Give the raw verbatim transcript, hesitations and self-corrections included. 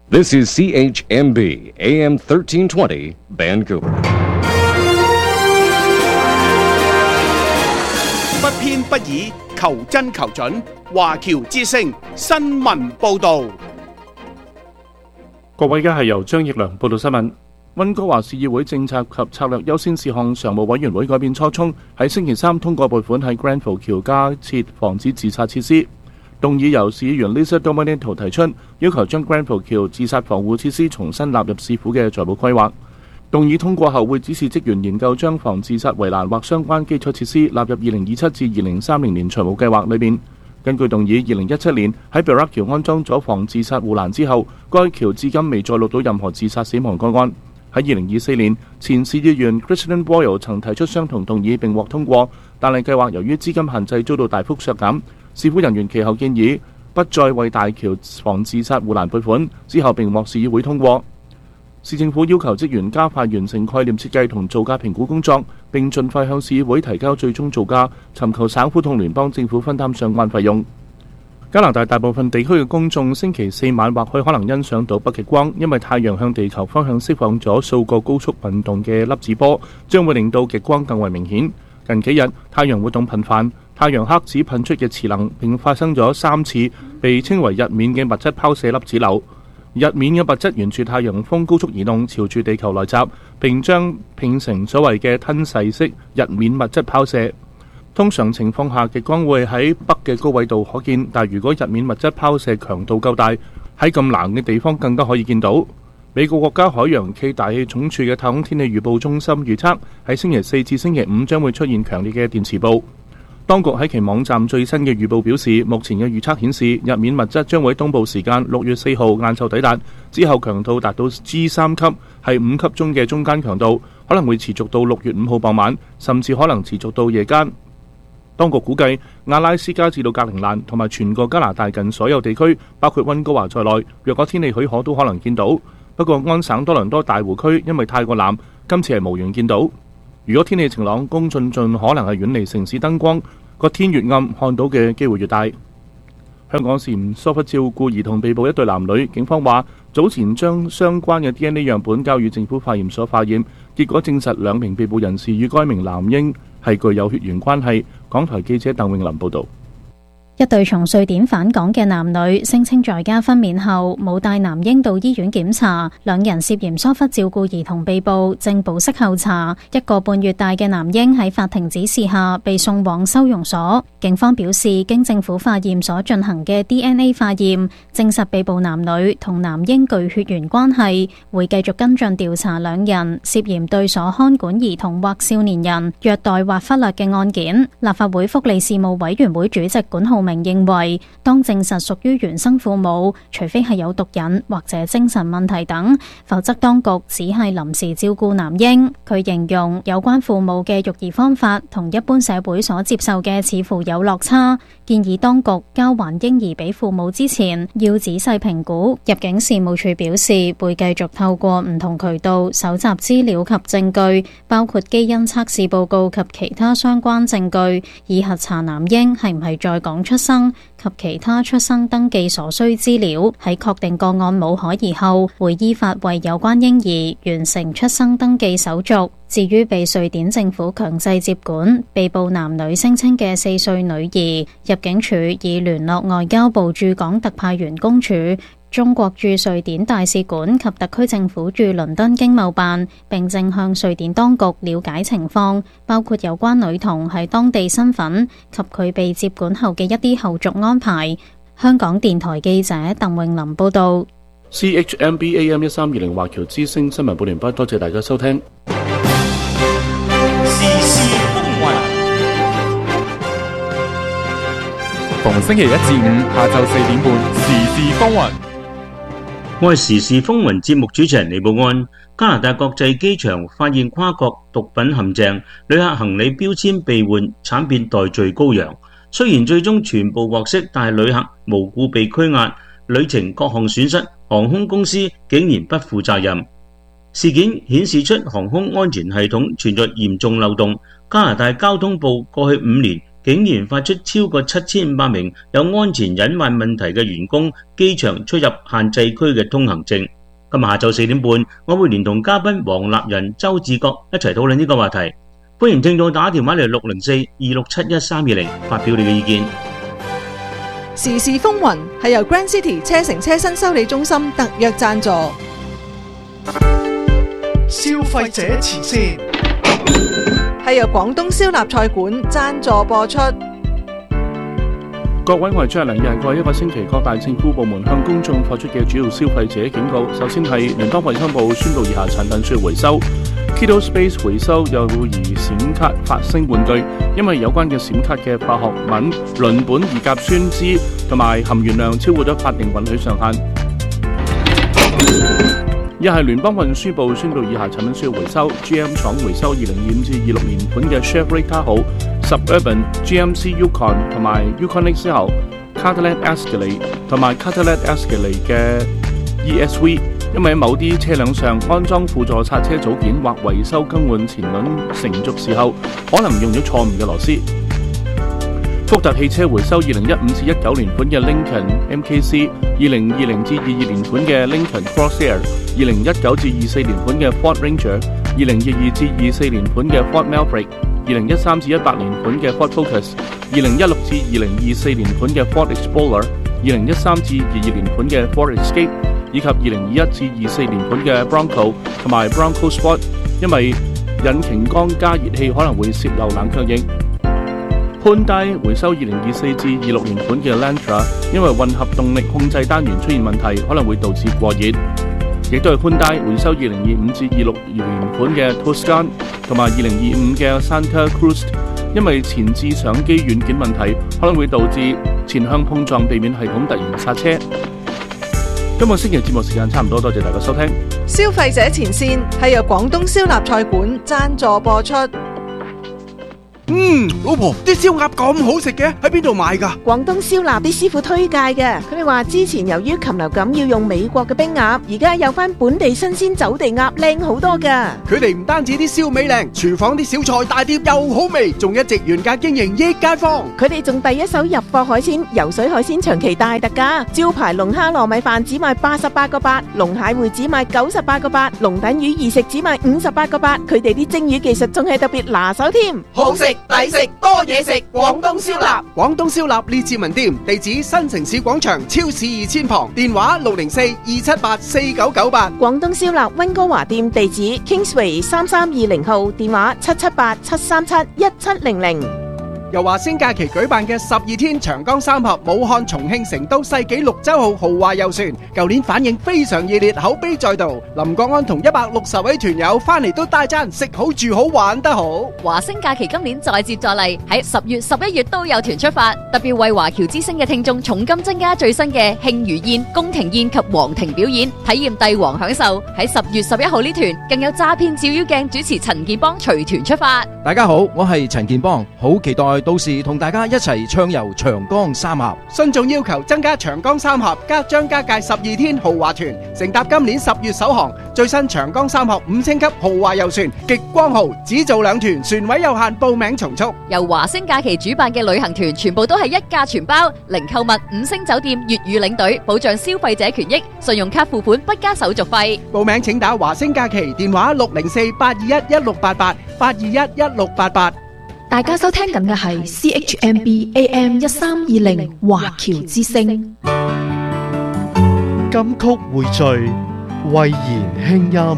This is C H M B A M thirteen twenty Vancouver。 不偏不倚，求真求準。華僑之聲新聞報導。 各位，而家係由張奕良報道新聞。溫哥華市議會政策及策略優先事項常務委員會改變初衷，喺星期三通過撥款喺 Granville 橋加設防止自殺設施。動議由市議員 Lisa Dominato 提出，要求將 Granville 橋自殺防護設施重新納入市府嘅財務規劃。動議通過後，會指示職員研究將防自殺圍欄或相關基礎設施納入二零二七至二零三零年財務計劃裏面。根據動議，二零一七年喺 Barrack 橋安裝咗防自殺護欄之後，該橋至今未再錄到任何自殺死亡個案。喺二零二四年，前市議員 Kristen Boyle 曾提出相同動議並獲通過，但係計劃由於資金限制遭到大幅削減。市府人員其後建議不再為大橋防自殺護欄撥款，之後並獲市議會通過。市政府要求職員加快完成概念設計同造價評估工作，並盡快向市議會提交最終造價，尋求省府同聯邦政府分擔相關費用。加拿大大部分地區嘅公眾星期四晚或許可能欣賞到北極光，因為太陽向地球方向釋放咗數個高速運動嘅粒子波，將會令到極光更為明顯。近幾日太陽活動頻繁，太陽黑子噴出嘅磁能並發生咗三次被稱為日冕嘅物質拋射粒子流。日冕嘅物質沿住太陽風高速移動，朝住地球來襲，並將拼成所謂嘅吞噬式日冕物質拋射。通常情況下，極光會喺北嘅高緯度可見，但如果日冕物質拋射強度夠大，喺咁冷嘅地方更加可以見到。美國國家海洋暨大氣總署嘅太空天氣預報中心預測，喺星期四至星期五將會出現強烈嘅電磁暴。當局喺其網站最新嘅預報表示，目前嘅預測顯示日冕物質將會喺東部時間六月四號晏晝抵達，之後強度達到 G 三級，係五級中嘅中間強度，可能會持續到六月五號傍晚，甚至可能持續到夜間。當局估計，阿拉斯加至到格陵蘭同埋全個加拿大近所有地區，包括溫哥華在內，若果天氣許可都可能見到。不過安省多倫多大湖區因為太過藍，今次係無緣見到。如果天氣晴朗，公眾盡可能係遠離城市燈光，個天越暗，看到嘅機會越大。香港涉嫌疏忽照顧兒童被捕一對男女，警方話早前將相關嘅 D N A 樣本交予政府化驗所化驗，結果證實兩名被捕人士與該名男嬰係具有血緣關係。港台記者鄧永林報導。 一對從瑞典返港嘅男女聲稱在家分娩後冇帶男嬰到醫院檢查，兩人涉嫌疏忽照顧兒童被捕，正保釋候查。一個半月大嘅男嬰喺法庭指示下被送往收容所。警方表示，經政府化驗所進行嘅 D N A 化驗，證實被捕男女同男嬰具血緣關係，會繼續跟進調查兩人涉嫌對所看管兒童或少年人虐待或忽略嘅案件。立法會福利事務委員會主席管浩明認為，當證實屬於原生父母，除非係有毒癮或者精神問題等，否則當局只係臨時照顧男嬰。佢形容有關父母嘅育兒方法同一般社會所接受嘅似乎有落差，建議當局交還嬰兒俾父母之前要仔細評估。入境事務處表示，會繼續透過唔同渠道搜集資料及證據，包括基因測試報告及其他相關證據，以核查男嬰係唔係在港出生及其他出生登記所需資料。喺確定個案冇可疑後，會依法為有關嬰兒完成出生登記手續。至於被瑞典政府強制接管、被捕男女聲稱嘅四歲女兒，入境處已聯絡外交部駐港特派員公署、中國駐瑞典大使館及特區政府駐倫敦經貿辦，並正向瑞典當局了解情況，包括有關女童喺當地身份及佢被接管後嘅一啲後續安排。香港電台記者鄧永林報道。 C H M B A M 一三二零華僑之聲新聞報完畢，多謝大家收聽。 時事風雲，逢星期一至五下晝四點半，時事風雲。 我係時事風雲節目主持人李寶安。加拿大國際機場發現跨國毒品陷阱，旅客行李標籤被換，慘變代罪羔羊。雖然最終全部獲釋，但係旅客無故被拘押，旅程各項損失，航空公司竟然不負責任。事件顯示出航空安全系統存在嚴重漏洞。加拿大交通部過去五年竟然發出超過七千五百名有安全隱患問題嘅員工機場出入限制區嘅通行證。今日下晝四點半，我會連同嘉賓黃立仁、周志國一齊討論呢個話題。歡迎聽眾打電話嚟六零四二六七一三二零發表你嘅意見。 時事風雲係由 Grand City 車城車身修理中心特約贊助。 消費者前線係由廣東燒臘菜館贊助播出。 各位，我係張良，又係過一個星期各大政府部門向公眾發出嘅主要消費者警告。首先係聯邦衛生部宣布以下產品需要回收。Keto Space 回收又疑閃卡發聲玩具，因為有關嘅閃卡嘅化學品鄰苯二甲酸酯同埋含鉛量超過咗法定允許上限。一係聯邦運輸部宣布以下產品需要回收。G M 廠回收二零二五至二六年款嘅 Chevrolet Tahoe、Suburban、G M C Yukon 同埋 Yukon X L、Cadillac Escalade 同埋 Cadillac Escalade 嘅 E S V， 因為喺某啲車輛上安裝輔助剎車組件或維修更換前輪成軸時候，可能用咗錯誤嘅螺絲。福特汽車回收二零一五至一九年款嘅 Lincoln M K C、二零二零至二二年款嘅 Lincoln Crosshair、二零一九至二四年款嘅 Ford Ranger、二零二二至二四年款嘅 Ford Maverick、二零一三至一八年款嘅 Ford Focus、二零一六至二零二四年款嘅 Ford Explorer、二零一三至二二年款嘅 Ford Escape， 以及二零二一至二四年款嘅 Bronco 同埋 Bronco Sport， 因為引擎缸加熱器可能會洩漏冷卻液。潘戴回收二零二四至二六年款嘅 Lantra， 因為混合動力控制單元出現問題，可能會導致過熱。亦都係潘戴回收二零二五至二六年款嘅 Tucson 同埋二零二五嘅 Santa Cruz， 因為前置相機軟件問題，可能會導致前向碰撞，避免系統突然剎車。今個星期節目時間差唔多，多謝大家收聽。 消費者前線係由廣東燒臘菜館贊助播出。 嗯，老婆，啲燒鴨咁好食嘅，喺邊度買㗎？ 廣東燒臘啲師傅推介嘅，佢哋話之前由於禽流感要用美國嘅冰鴨，而家有翻本地新鮮走地鴨，靚好多㗎。 佢哋唔單止啲燒味靚，廚房啲小菜大碟又好味，仲一直原價經營益街坊。 佢哋仲第一手入貨海鮮，游水海鮮長期大特價，招牌龍蝦糯米飯只賣八十八個八，龍蟹會只賣九十八個八，龍躉魚二食只賣五十八個八。佢哋啲蒸魚技術仲係特別拿手添， 好食抵食多嘢食，廣東燒臘。廣東燒臘列治文店，地址新城市廣場超市二千旁，電話六零四二七八四九九八。 廣東燒臘溫哥華店地址 Kingsway 三三二零號，電話七七八七三七一七零零。 由華星假期舉辦嘅十二天長江三峽武漢、重慶、成都世紀綠洲號豪華遊船，舊年反應非常熱烈，口碑再度。林國安同一百六十位團友翻嚟都大讚食好住好玩得好。 華星假期今年再接再厲，喺十月十一月都有團出發，特別為華僑之星嘅聽眾重金增加最新嘅慶餘宴、宮廷宴及皇庭表演，體驗帝王享受。喺十月十一號呢團更有詐騙照妖鏡主持陳建邦隨團出發。 大家好，我係陳建邦，好期待到時同大家一齊暢遊長江三峽。 信眾要求增加長江三峽加張家界十二天豪華團，乘搭今年十月首航最新長江三峽五星級豪華遊船極光號，只做兩團，船位有限，報名從速。 由華星假期主辦嘅旅行團全部都係一價全包，零購物、五星酒店、粵語領隊，保障消費者權益，信用卡付款不加手續費。 報名請打華星假期電話六零四八二一一六八八八二一一六八八。 大家收聽緊嘅係 C H M B A M 一三二零華僑之聲。 金曲匯聚，慧言輕音。